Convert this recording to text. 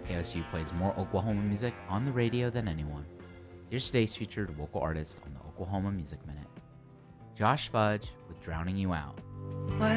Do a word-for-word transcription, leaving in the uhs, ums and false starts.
K S U plays more Oklahoma music on the radio than anyone. Here's today's featured local artist on the Oklahoma Music Minute, Josh Fudge with Drowning You Out.